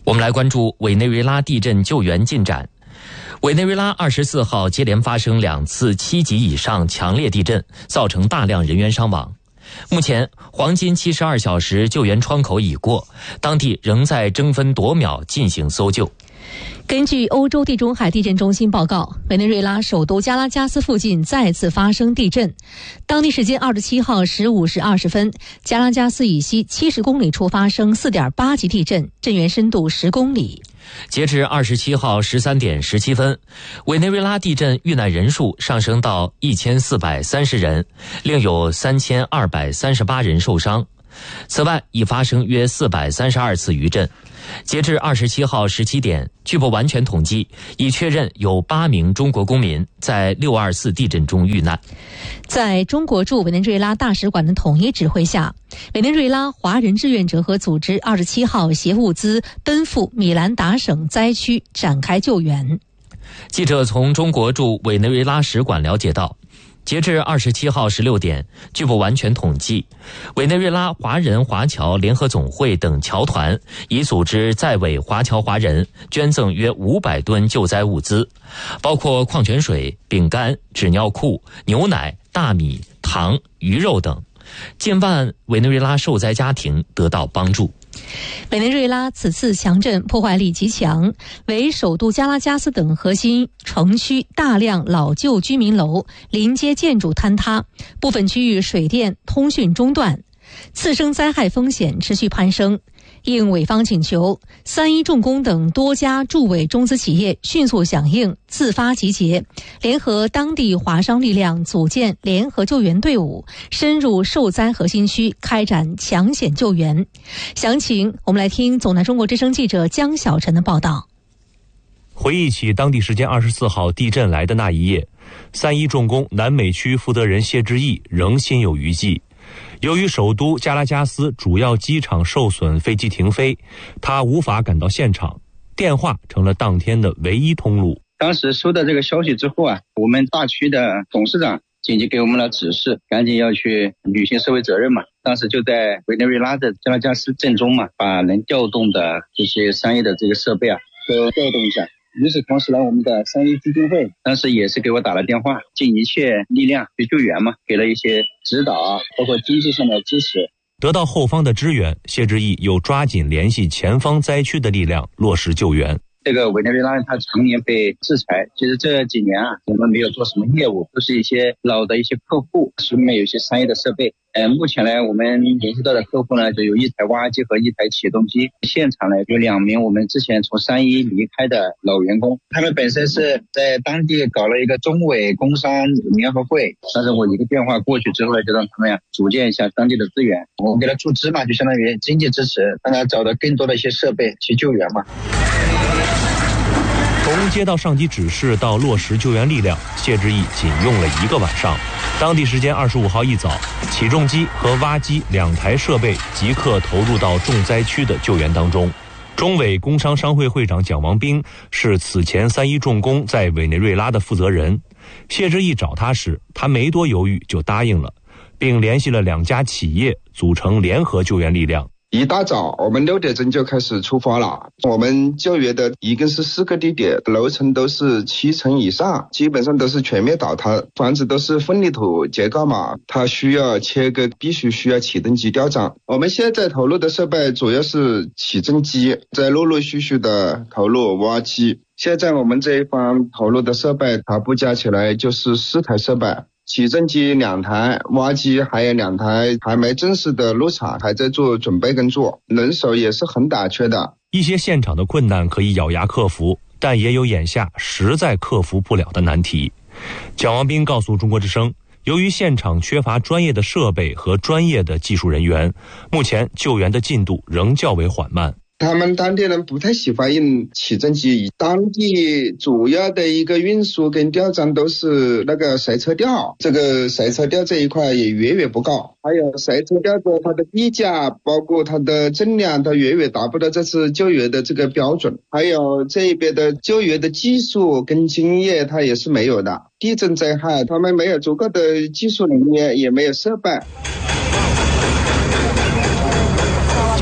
我们来关注委内瑞拉地震救援进展。委内瑞拉24号接连发生2次7级以上强烈地震，造成大量人员伤亡。目前黄金72小时救援窗口已过，当地仍在争分夺秒进行搜救。 根据欧洲地中海地震中心报告，委内瑞拉首都加拉加斯附近再次发生地震。当地时间27号15时20分，加拉加斯以西70公里处发生 4.8 级地震，震源深度10公里。 截至27号13点17分，委内瑞拉地震遇难人数上升到1430人，另有3238人受伤。此外，已发生约432次余震。截至27号17点，据不完全统计，已确认有8名中国公民在624地震中遇难。 在中国驻委内瑞拉大使馆的统一指挥下，委内瑞拉华人志愿者和组织27号携物资奔赴米兰达省灾区展开救援。 记者从中国驻委内瑞拉使馆了解到，截至27号16点，据不完全统计，委内瑞拉华人华侨联合总会等侨团已组织在委华侨华人捐赠约500吨救灾物资，包括矿泉水、饼干、纸尿裤、牛奶、大米、糖、鱼肉等，近万委内瑞拉受灾家庭得到帮助。 委内瑞拉此次强震破坏力极强，为首都加拉加斯等核心城区大量老旧居民楼、临街建筑坍塌，部分区域水电通讯中断，次生灾害风险持续攀升。应委方请求，3一重工等多家驻委中资企业迅速响应，自发集结，联合当地华商力量组建联合救援队伍，深入受灾核心区开展抢险救援。详情我们来听总台中国之声记者江小晨的报道。 回忆起当地时间24号地震来的那一夜，3一重工南美区负责人谢志毅仍心有余悸。由于首都加拉加斯主要机场受损，飞机停飞，他无法赶到现场，电话成了当天的唯一通路。 当时收到这个消息之后我们大区的董事长紧急给我们了指示，赶紧要去履行社会责任嘛。当时就在委内瑞拉的加拉加斯震中把能调动的这些商业的这个设备都调动一下。与此同时呢，我们的3一基金会当时也是给我打了电话，尽一切力量去救援嘛，给了一些指导包括经济上的支持。 得到后方的支援，谢志毅又抓紧联系前方灾区的力量，落实救援。 这个委内瑞拉它常年被制裁，其实这几年我们没有做什么业务，都是一些老的一些客户，手里面有一些商业的设备。目前呢，我们联系到的客户呢，就有1台挖机和1台起重机。现场呢，有2名我们之前从3一离开的老员工，他们本身是在当地搞了一个中委工商联合会，但是我一个电话过去之后呢，就让他们组建一下当地的资源，我们给他注资嘛，就相当于经济支持，让他找到更多的一些设备去救援嘛。 从接到上级指示到落实救援力量，谢志毅仅用了1个晚上。当地时间25号一早，起重机和挖机2台设备即刻投入到重灾区的救援当中。中委工商商会会长蒋王斌是此前3一重工在委内瑞拉的负责人。谢志毅找他时，他没多犹豫就答应了，并联系了2家企业组成联合救援力量。 一大早我们6点钟就开始出发了，我们救援的一共是4个地点，楼层都是7层以上，基本上都是全面倒塌，房子都是混凝土结构嘛，它需要切割，必须需要起重机吊涨。我们现在投入的设备主要是起重机，在陆陆续续的投入挖机。现在我们这一方投入的设备全部加起来就是4台设备，起重机2台，挖机还有2台，还没正式的入场，还在做准备工作，人手也是很短缺的。 一些现场的困难可以咬牙克服，但也有眼下实在克服不了的难题。蒋王斌告诉中国之声，由于现场缺乏专业的设备和专业的技术人员，目前救援的进度仍较为缓慢。 他们当地人不太喜欢用起重机，当地主要的一个运输跟吊装都是那个塞车吊，这个塞车吊这一块也远远不够，还有塞车吊的它的地价包括它的重量，它远远达不到这次救援的这个标准，还有这边的救援的技术跟经验它也是没有的，地震灾害他们没有足够的技术人员，也没有设备。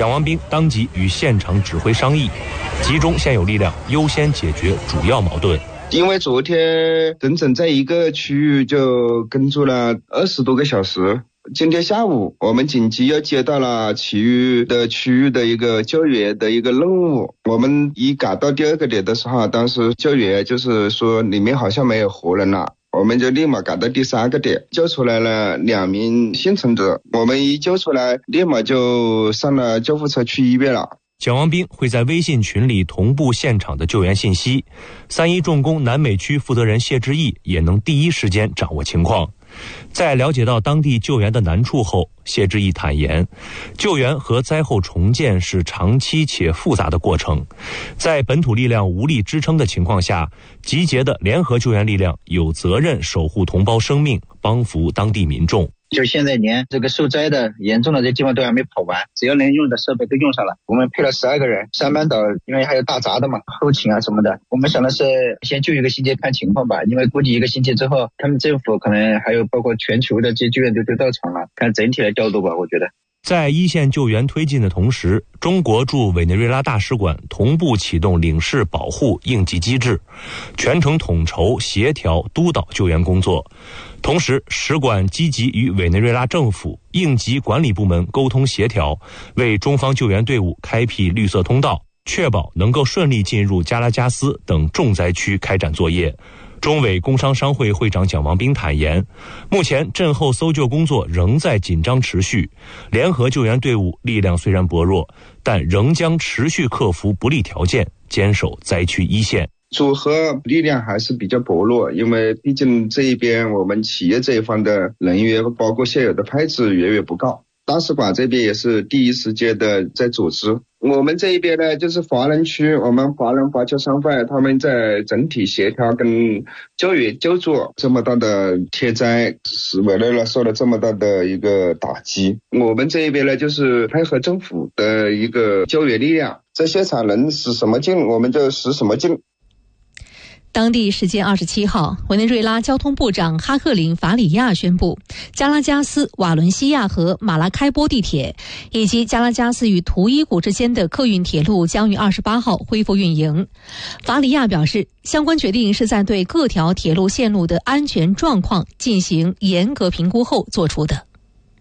蒋王斌当即与现场指挥商议，集中现有力量，优先解决主要矛盾。 因为昨天整整在一个区域就跟住了20多个小时。今天下午我们紧急又接到了其余的区域的一个救援的一个任务。我们一赶到第2个点的时候，当时救援就是说里面好像没有活人了，我们就立马赶到第3个点，救出来了2名幸存者。我们一救出来，立马就上了救护车去医院了。 蒋王斌会在微信群里同步现场的救援信息，3.1重工南美区负责人谢志毅也能第一时间掌握情况。在了解到当地救援的难处后，谢志毅坦言，救援和灾后重建是长期且复杂的过程，在本土力量无力支撑的情况下，集结的联合救援力量有责任守护同胞生命，帮扶当地民众。 就现在连这个受灾的严重的这地方都还没跑完，只要能用的设备都用上了。我们配了12个人，三班倒，因为还有大闸的嘛，后勤啊什么的。我们想的是先救1个星期看情况吧，因为估计1个星期之后，他们政府可能还有包括全球的这些救援队都到场了，看整体的调度吧，我觉得。 在一线救援推进的同时，中国驻委内瑞拉大使馆同步启动领事保护应急机制，全程统筹协调督导救援工作。同时，使馆积极与委内瑞拉政府应急管理部门沟通协调，为中方救援队伍开辟绿色通道，确保能够顺利进入加拉加斯等重灾区开展作业。中委工商商会会长蒋王斌坦言，目前震后搜救工作仍在紧张持续，联合救援队伍力量虽然薄弱，但仍将持续克服不利条件，坚守灾区一线。 组合力量还是比较薄弱，因为毕竟这一边我们企业这一方的人员包括现有的配置远远不够。大使馆这边也是第一时间的在组织。我们这一边呢，就是华人区，我们华人华侨商会他们在整体协调跟救援救助。这么大的天灾，使委内瑞拉受了这么大的一个打击。我们这一边呢，就是配合政府的一个救援力量，在现场能使什么劲我们就使什么劲。 当地时间27号，委内瑞拉交通部长哈克林·法里亚宣布，加拉加斯、瓦伦西亚和马拉开波地铁以及加拉加斯与图伊古之间的客运铁路将于28号恢复运营。法里亚表示，相关决定是在对各条铁路线路的安全状况进行严格评估后做出的。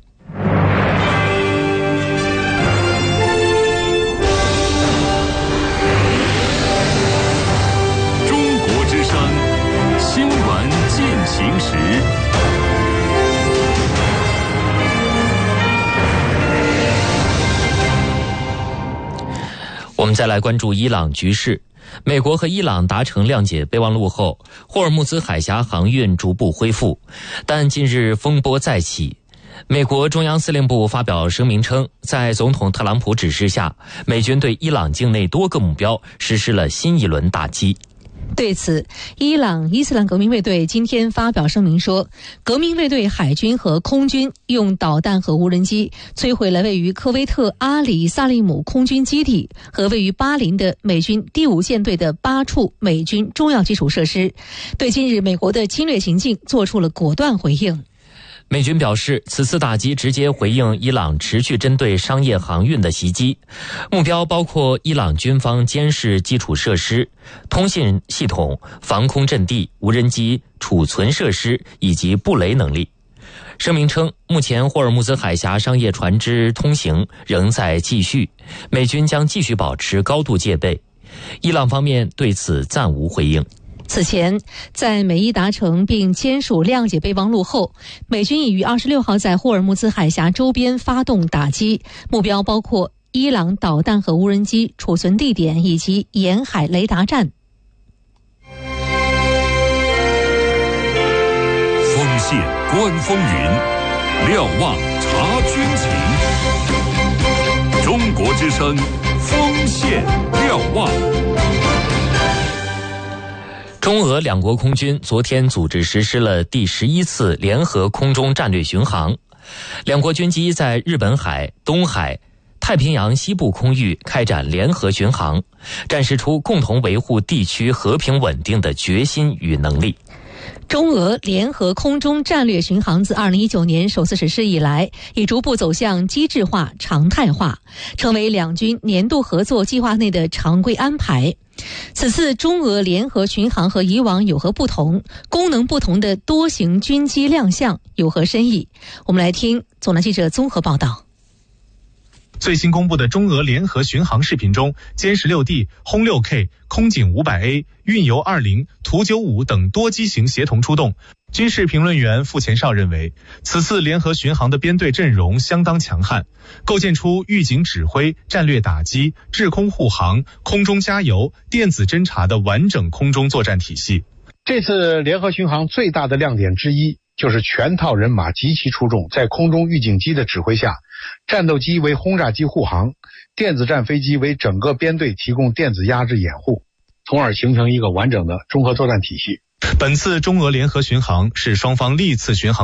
行时， 我们再来关注伊朗局势。美国和伊朗达成谅解备忘录后，霍尔木兹海峡航运逐步恢复，但近日风波再起。美国中央司令部发表声明称，在总统特朗普指示下，美军对伊朗境内多个目标实施了新一轮打击。 对此，伊朗伊斯兰革命卫队今天发表声明说，革命卫队海军和空军用导弹和无人机摧毁了位于科威特阿里萨利姆空军基地和位于巴林的美军第5舰队的8处美军重要基础设施，对近日美国的侵略行径做出了果断回应。 美军表示，此次打击直接回应伊朗持续针对商业航运的袭击，目标包括伊朗军方监视基础设施、通信系统、防空阵地、无人机、储存设施以及布雷能力。声明称，目前霍尔木兹海峡商业船只通行仍在继续，美军将继续保持高度戒备。伊朗方面对此暂无回应。 此前，在美伊达成并签署谅解备忘录后，美军已于26号在霍尔木兹海峡周边发动打击，目标包括伊朗导弹和无人机储存地点以及沿海雷达站。 锋线观风云，瞭望察军情。中国之声，锋线瞭望。 中俄两国空军昨天组织实施了第11次联合空中战略巡航，两国军机在日本海、东海、太平洋西部空域开展联合巡航，展示出共同维护地区和平稳定的决心与能力。 中俄联合空中战略巡航自2019年首次实施以来，已逐步走向机制化、常态化，成为两军年度合作计划内的常规安排。此次中俄联合巡航和以往有何不同？功能不同的多型军机亮相有何深意？我们来听总台记者综合报道。 最新公布的中俄联合巡航视频中，歼 16D、轰 6K、空警 500A、运油20、图95等多机型协同出动。军事评论员傅前绍认为，此次联合巡航的编队阵容相当强悍，构建出预警指挥、战略打击、制空护航、空中加油、电子侦察的完整空中作战体系。 这次联合巡航最大的亮点之一，就是全套人马极其出众，在空中预警机的指挥下，战斗机为轰炸机护航，电子战飞机为整个编队提供电子压制掩护，从而形成一个完整的综合作战体系。 本次中俄联合巡航是双方历次巡航